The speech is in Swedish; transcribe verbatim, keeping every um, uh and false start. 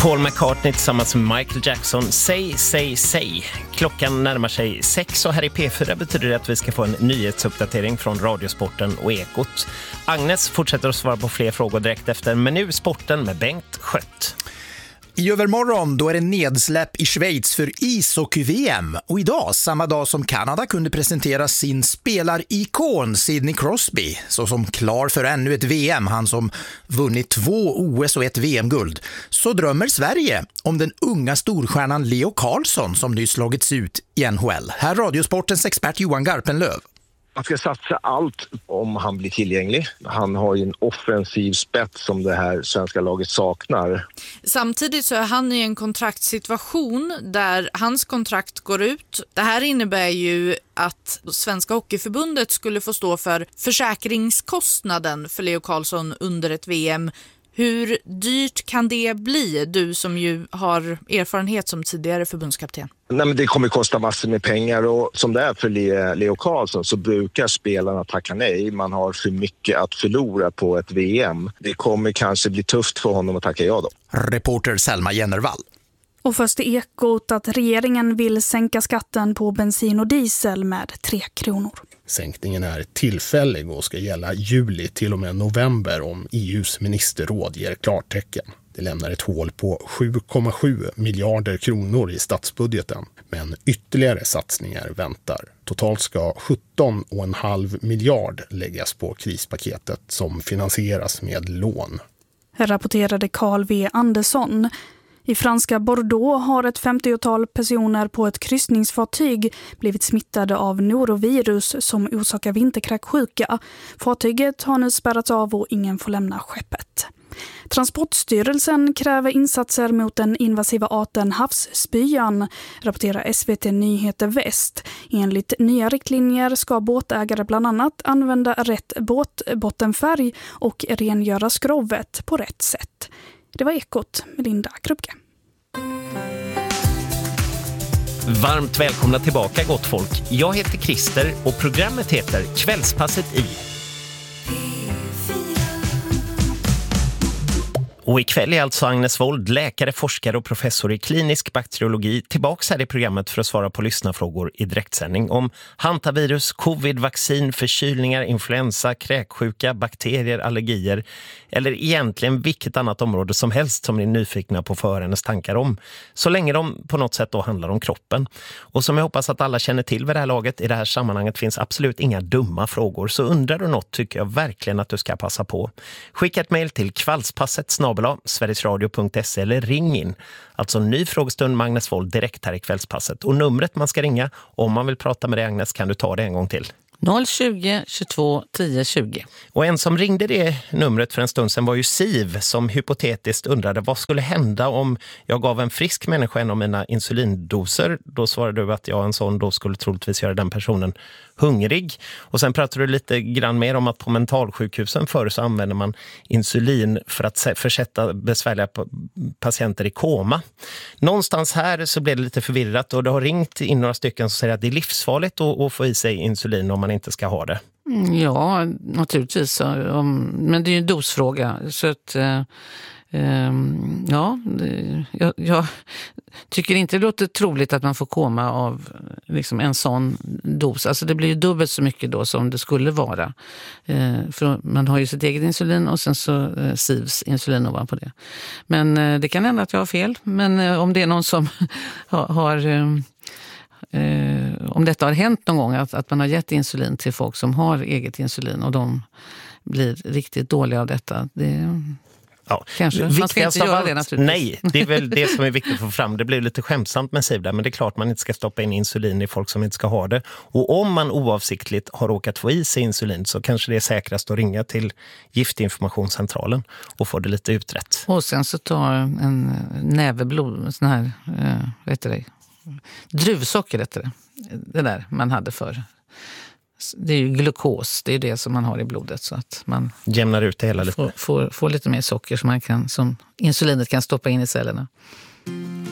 Paul McCartney tillsammans med Michael Jackson. Säg, säg, säg. Klockan närmar sig sex och här i P fyra betyder det att vi ska få en nyhetsuppdatering från Radiosporten och Ekot. Agnes fortsätter att svara på fler frågor direkt efter, men nu sporten med Bengt Skött. I övermorgon då är det nedsläpp i Schweiz för ishockey-V M och idag, samma dag som Kanada kunde presentera sin spelarikon Sidney Crosby så som klar för ännu ett V M, han som vunnit två O S och ett V M-guld, så drömmer Sverige om den unga storstjärnan Leo Carlsson som nyss slagits ut i N H L. Här Radiosportens expert Johan Garpenlöv. Man ska satsa allt om han blir tillgänglig. Han har ju en offensiv spets som det här svenska laget saknar. Samtidigt så är han i en kontraktssituation där hans kontrakt går ut. Det här innebär ju att Svenska Hockeyförbundet skulle få stå för försäkringskostnaden för Leo Carlsson under ett V M. Hur dyrt kan det bli, du som ju har erfarenhet som tidigare förbundskapten? Nej, men det kommer kosta massor med pengar och som det är för Leo Carlsson så brukar spelarna tacka nej. Man har för mycket att förlora på ett V M. Det kommer kanske bli tufft för honom att tacka ja då. Reporter Selma Jennervall. Och först i Ekot att regeringen vill sänka skatten på bensin och diesel med tre kronor. Sänkningen är tillfällig och ska gälla juli till och med november om E U:s ministerråd ger klartecken. Det lämnar ett hål på sju komma sju miljarder kronor i statsbudgeten. Men ytterligare satsningar väntar. Totalt ska sjutton komma fem miljard läggas på krispaketet som finansieras med lån. Rapporterade Carl V. Andersson. I franska Bordeaux har ett femtiotal personer på ett kryssningsfartyg blivit smittade av norovirus som orsakar vinterkräksjuka. Fartyget har nu spärrats av och ingen får lämna skeppet. Transportstyrelsen kräver insatser mot den invasiva arten havsspyan, rapporterar S V T Nyheter Väst. Enligt nya riktlinjer ska båtägare bland annat använda rätt båtbottenfärg och rengöra skrovet på rätt sätt. Det var Ekot med Linda Krupke. Varmt välkomna tillbaka gott folk. Jag heter Christer och programmet heter Kvällspasset i. Och ikväll är alltså Agnes Wold, läkare, forskare och professor i klinisk bakteriologi, tillbaka här i programmet för att svara på lyssnarfrågor i direktsändning om hantavirus, covid, vaccin, förkylningar, influensa, kräksjuka, bakterier, allergier eller egentligen vilket annat område som helst som ni är nyfikna på för hennes tankar om. Så länge de på något sätt då handlar om kroppen. Och som jag hoppas att alla känner till vid det här laget, i det här sammanhanget finns absolut inga dumma frågor. Så undrar du något tycker jag verkligen att du ska passa på. Skicka ett mejl till kvällspasset snabel-a sverigesradio punkt se eller ring in. Alltså ny frågestund med Agnes Wold direkt här i Kvällspasset. Och numret man ska ringa om man vill prata med dig Agnes kan du ta det en gång till. noll tjugo, tjugotvå, tio, tjugo. Och en som ringde det numret för en stund sedan var ju Siv som hypotetiskt undrade vad skulle hända om jag gav en frisk människa en av mina insulindoser. Då svarade du att jag en sån dos skulle troligtvis göra den personen hungrig. Och sen pratade du lite grann mer om att på mentalsjukhusen förr så använder man insulin för att försätta besvärliga patienter i koma. Någonstans här så blev det lite förvirrat och det har ringt in några stycken som säger att det är livsfarligt att få i sig insulin om man inte ska ha det. Ja, naturligtvis. Men det är ju en dosfråga. Så att, ja, jag, jag tycker inte det låter troligt att man får komma av liksom en sån dos. Alltså det blir ju dubbelt så mycket då som det skulle vara. För man har ju sitt eget insulin och sen så S I Vs insulin ovanpå det. Men det kan hända att jag har fel. Men om det är någon som har... har Eh, om detta har hänt någon gång att, att man har gett insulin till folk som har eget insulin och de blir riktigt dåliga av detta, det ja. Kanske. Man ska inte göra det naturligtvis. Nej, det är väl det som är viktigt att få fram. Det blir lite skämsamt med Siv där, men det är klart man inte ska stoppa in insulin i folk som inte ska ha det. Och om man oavsiktligt har råkat få i sig insulin så kanske det är säkrast att ringa till giftinformationscentralen och få det lite utrett. Och sen så tar en näve blod, sån här, eh, vad heter det? Druvsocker heter det. Det där man hade för. Det är ju glukos, det är det som man har i blodet så att man jämnar ut det hela lite. Får, får, får lite mer socker som man kan, som insulinet kan stoppa in i cellerna.